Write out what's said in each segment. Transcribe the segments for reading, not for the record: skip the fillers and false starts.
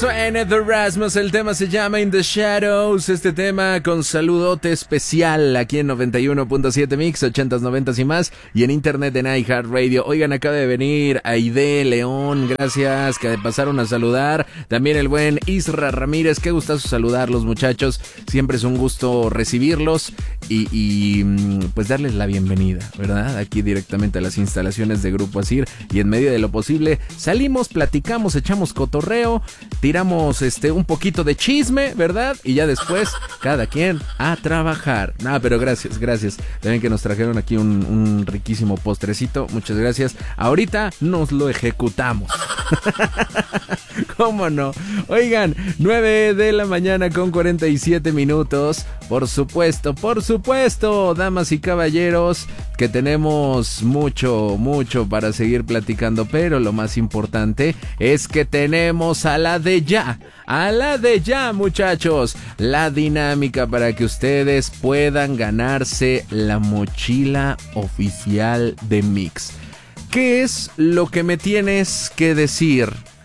suene The Rasmus, el tema se llama In the Shadows, este tema con saludote especial aquí en 91.7 Mix, 80s, 90s y más, y en internet en iHeartRadio. Oigan, acaba de venir Aide León, gracias, que pasaron a saludar, también el buen Isra Ramírez, qué gustazo saludarlos, muchachos, siempre es un gusto recibirlos y pues darles la bienvenida, ¿verdad? Aquí directamente a las instalaciones de Grupo Asir, y en medio de lo posible salimos, platicamos, echamos cotorreo, tiramos un poquito de chisme, ¿verdad? Y ya después cada quien a trabajar. Pero gracias. También que nos trajeron aquí un riquísimo postrecito. Muchas gracias. Ahorita nos lo ejecutamos. ¿Cómo no? Oigan, 9 de la mañana con 47 minutos. Por supuesto, damas y caballeros, que tenemos mucho para seguir platicando, pero lo más importante es que tenemos a la de ya, muchachos, la dinámica para que ustedes puedan ganarse la mochila oficial de Mix. ¿Qué es lo que me tienes que decir?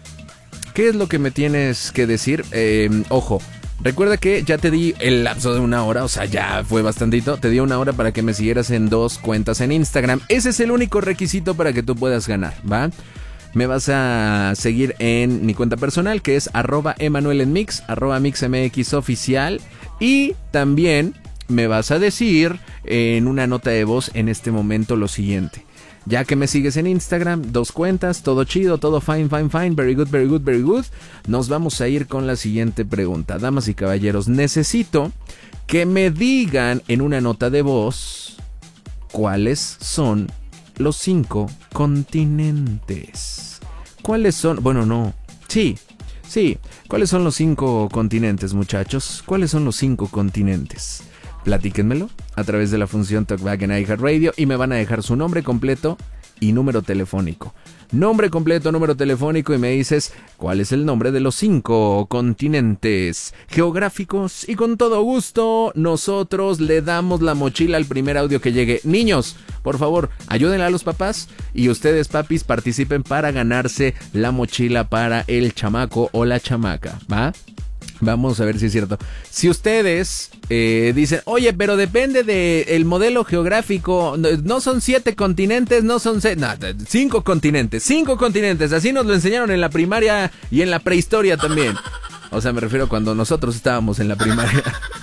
Ojo, recuerda que ya te di el lapso de una hora, o sea, ya fue bastantito. Te di una hora para que me siguieras en 2 cuentas en Instagram. Ese es el único requisito para que tú puedas ganar, ¿va? Me vas a seguir en mi cuenta personal, que es @emanuelenmix, @mixmxoficial. Y también me vas a decir en una nota de voz en este momento lo siguiente. Ya que me sigues en Instagram, 2 cuentas, todo chido, todo fine, very good. Nos vamos a ir con la siguiente pregunta. Damas y caballeros, necesito que me digan en una nota de voz cuáles son los 5 continentes. ¿Cuáles son? Bueno, no. Sí. ¿Cuáles son los 5 continentes, muchachos? ¿Cuáles son los 5 continentes? Platíquenmelo a través de la función Talkback en iHeartRadio y me van a dejar su nombre completo y número telefónico. Nombre completo, número telefónico y me dices cuál es el nombre de los 5 continentes geográficos y con todo gusto nosotros le damos la mochila al primer audio que llegue. Niños, por favor, ayúdenle a los papás y ustedes, papis, participen para ganarse la mochila para el chamaco o la chamaca, ¿va? Vamos a ver si es cierto. Si ustedes dicen, oye, pero depende del modelo geográfico, no son 7 continentes, no son 5 continentes, 5 continentes, así nos lo enseñaron en la primaria y en la prehistoria también. O sea, me refiero a cuando nosotros estábamos en la primaria.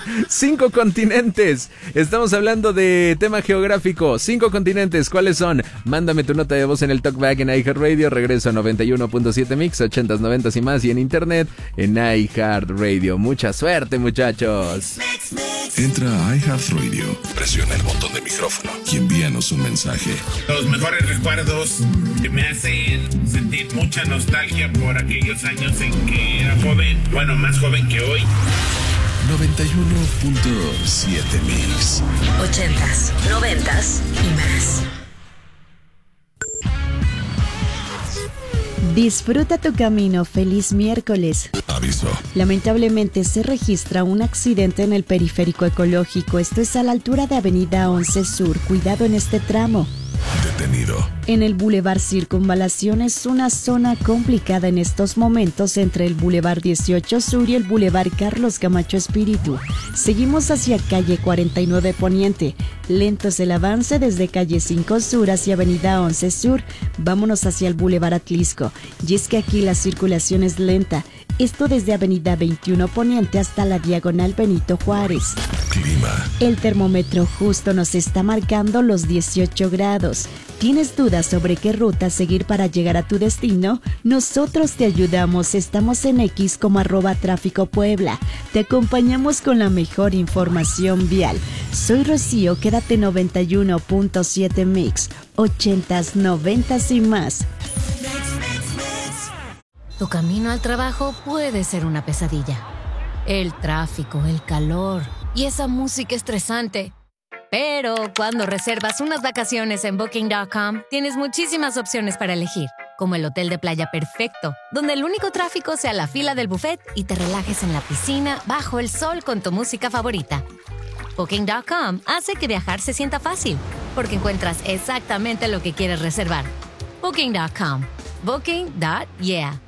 5 continentes. Estamos hablando de tema geográfico. 5 continentes. ¿Cuáles son? Mándame tu nota de voz en el Talkback en iHeartRadio. Regreso a 91.7 Mix, 80s, 90s y más. Y en internet en iHeartRadio. Mucha suerte, muchachos. Entra a iHeartRadio, presiona el botón de micrófono y envíanos un mensaje. Los mejores recuerdos que me hacen sentir mucha nostalgia por aquellos años en que era joven. Bueno, más joven que hoy. 91.7 Mix. 80s, 90s y más. Disfruta tu camino. Feliz miércoles. Aviso. Lamentablemente se registra un accidente en el periférico ecológico. Esto es a la altura de Avenida 11 Sur. Cuidado en este tramo. Detenido. En el Boulevard Circunvalación es una zona complicada en estos momentos entre el Boulevard 18 Sur y el Boulevard Carlos Camacho Espíritu. Seguimos hacia calle 49 Poniente. Lento es el avance desde calle 5 Sur hacia Avenida 11 Sur. Vámonos hacia el Boulevard Atlisco. Y es que aquí la circulación es lenta. Esto desde Avenida 21 Poniente hasta la Diagonal Benito Juárez. Clima. El termómetro justo nos está marcando los 18 grados. ¿Tienes dudas sobre qué ruta seguir para llegar a tu destino? Nosotros te ayudamos. Estamos en X como @Tráfico Puebla. Te acompañamos con la mejor información vial. Soy Rocío, quédate 91.7 Mix, 80s, 90s y más. Tu camino al trabajo puede ser una pesadilla. El tráfico, el calor y esa música estresante. Pero cuando reservas unas vacaciones en Booking.com, tienes muchísimas opciones para elegir, como el hotel de playa perfecto, donde el único tráfico sea la fila del buffet y te relajes en la piscina bajo el sol con tu música favorita. Booking.com hace que viajar se sienta fácil, porque encuentras exactamente lo que quieres reservar. Booking.com. Booking.yeah.